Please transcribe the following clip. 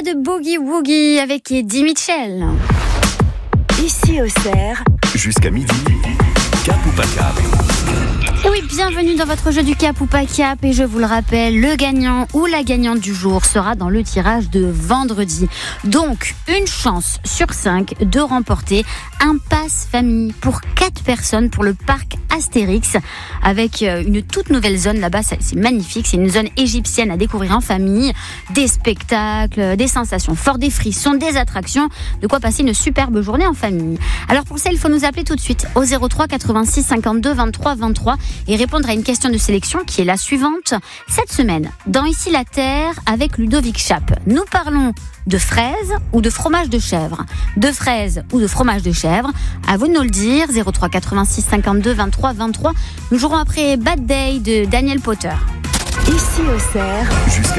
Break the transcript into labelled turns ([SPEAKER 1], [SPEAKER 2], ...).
[SPEAKER 1] Pas de boogie woogie avec Eddie Mitchell.
[SPEAKER 2] Ici Auxerre,
[SPEAKER 3] jusqu'à midi, Cap ou pas Cap.
[SPEAKER 1] Et oui, bienvenue dans votre jeu du Cap ou pas Cap. Et je vous le rappelle, le gagnant ou la gagnante du jour sera dans le tirage de vendredi. Donc, une chance sur 5 de remporter un pass famille pour 4 personnes pour le parc Astérix, avec une toute nouvelle zone là-bas. C'est magnifique, c'est une zone égyptienne à découvrir en famille. Des spectacles, des sensations fortes, des frissons, des attractions. De quoi passer une superbe journée en famille. Alors pour ça, il faut nous appeler tout de suite au 03 86 52 23 23 et répondre à une question de sélection qui est la suivante. Cette semaine, dans Ici la Terre, avec Ludovic Chape, nous parlons de fraises ou de fromage de chèvre. De fraises ou de fromage de chèvre. À vous de nous le dire. 03 86 52 23 23. Nous jouerons après Bad Day de Daniel Potter.
[SPEAKER 2] ici Auxerre,
[SPEAKER 3] Jusqu'à